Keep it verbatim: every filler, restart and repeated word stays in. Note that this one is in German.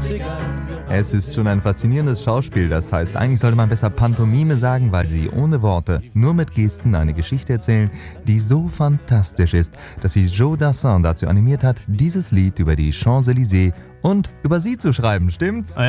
Es ist schon ein faszinierendes Schauspiel, das heißt, eigentlich sollte man besser Pantomime sagen, weil sie ohne Worte, nur mit Gesten eine Geschichte erzählen, die so fantastisch ist, dass sie Joe Dassin dazu animiert hat, dieses Lied über die Champs-Élysées und über sie zu schreiben, stimmt's? Ah ja.